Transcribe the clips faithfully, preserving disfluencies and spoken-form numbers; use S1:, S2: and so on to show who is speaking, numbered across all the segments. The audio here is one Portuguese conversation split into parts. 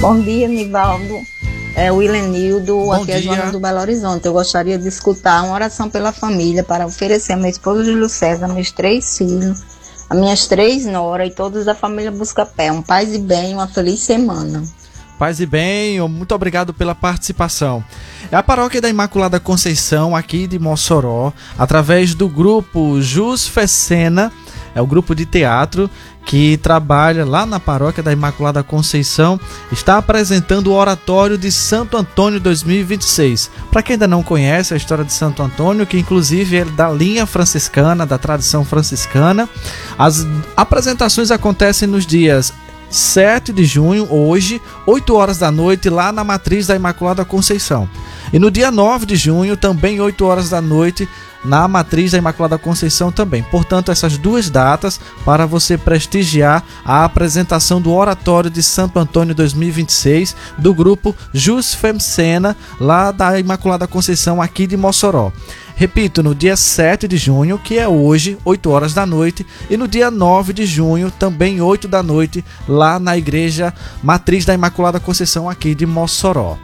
S1: Bom dia, Nivaldo. É o Ilenildo,
S2: Bom
S1: aqui é
S2: dia.
S1: Joana do Belo Horizonte. Eu gostaria de escutar uma oração pela família para oferecer a meu esposo Júlio César, meus três filhos, as minhas três noras e todos da família Buscapé. Um paz e bem, uma feliz semana.
S2: Paz e bem, muito obrigado pela participação. É a Paróquia da Imaculada Conceição, aqui de Mossoró, através do grupo Jus Fecena, é o grupo de teatro que trabalha lá na Paróquia da Imaculada Conceição, está apresentando o Oratório de Santo Antônio dois mil e vinte e seis. Para quem ainda não conhece a história de Santo Antônio, que inclusive é da linha franciscana, da tradição franciscana, as apresentações acontecem nos dias sete de junho, hoje, oito horas da noite, lá na Matriz da Imaculada Conceição. E no dia nove de junho, também oito horas da noite, na Matriz da Imaculada Conceição também. Portanto, essas duas datas para você prestigiar a apresentação do Oratório de Santo Antônio dois mil e vinte e seis do grupo Jus Fecena, lá da Imaculada Conceição, aqui de Mossoró. Repito, no dia sete de junho, que é hoje, oito horas da noite, e no dia nove de junho, também oito da noite, lá na Igreja Matriz da Imaculada Conceição, aqui de Mossoró.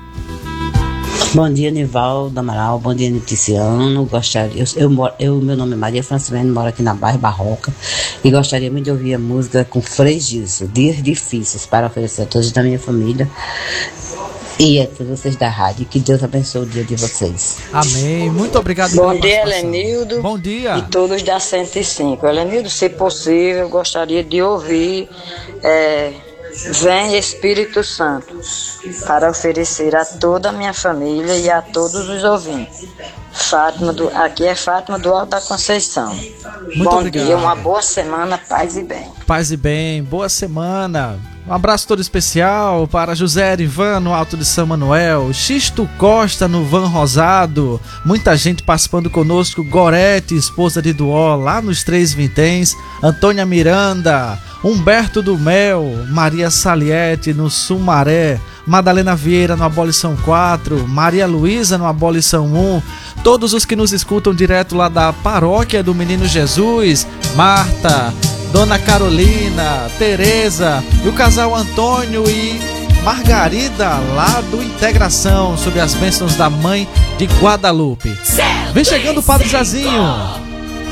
S3: Bom dia, Nivaldo Amaral. Bom dia, Noticiano. Gostaria, eu, eu, moro- eu, meu nome é Maria Francilene, moro aqui na Bairro Barroca e gostaria muito de ouvir a música com Frei Gilson, Dias Difíceis, para oferecer a todos da minha família e a todos vocês da rádio. Que Deus abençoe o dia de vocês.
S2: Amém. Muito obrigado
S4: Bom
S2: pela
S4: dia,
S2: participação.
S4: Helenildo.
S2: Bom dia.
S4: E todos da cento e cinco. Helenildo, se possível, eu gostaria de ouvir é, Vem Espírito Santo, para oferecer a toda a minha família e a todos os ouvintes. Fátima do, aqui é Fátima do Alto da Conceição.
S2: Muito
S4: Bom
S2: obrigado.
S4: dia, uma boa semana, paz e bem.
S2: Paz e bem, boa semana. Um abraço todo especial para José Erivan no Alto de São Manuel, Xisto Costa no Van Rosado, muita gente participando conosco, Gorete, esposa de Duó, lá nos Três Vinténs, Antônia Miranda, Humberto do Mel, Maria Saliete no Sumaré, Madalena Vieira no Abolição quatro, Maria Luísa no Abolição um, todos os que nos escutam direto lá da Paróquia do Menino Jesus, Marta, Dona Carolina, Tereza e o casal Antônio e Margarida lá do Integração, sob as bênçãos da Mãe de Guadalupe. Vem chegando o Padre Jazinho.